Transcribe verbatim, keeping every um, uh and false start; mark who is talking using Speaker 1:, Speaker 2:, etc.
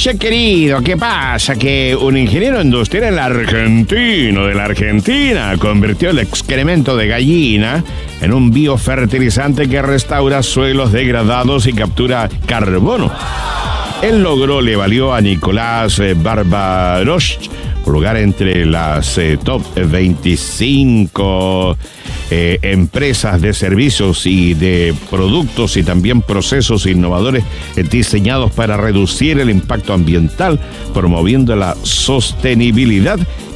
Speaker 1: Che querido, ¿qué pasa? Que un ingeniero industrial argentino de la Argentina convirtió el excremento de gallina en un biofertilizante que restaura suelos degradados y captura carbono. El logro le valió a Nicolás Barbarosh un lugar entre las eh, top veinticinco eh, empresas de servicios y de productos y también procesos innovadores eh, diseñados para reducir el impacto ambiental, promoviendo la sostenibilidad